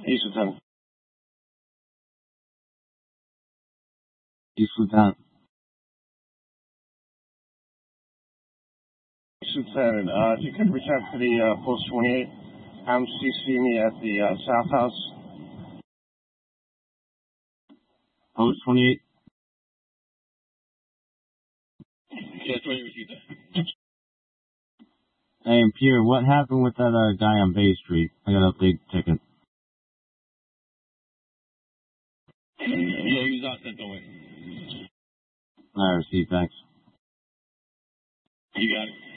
East Lieutenant. East Lieutenant. East Lieutenant, if you could reach out to the Post 28, CC me at the South House. Post 28. Yeah, 28 with you there. Hey, Pierre, what happened with that guy on Bay Street? I got a big ticket. Yeah, he was out that way. I received, thanks. You got it.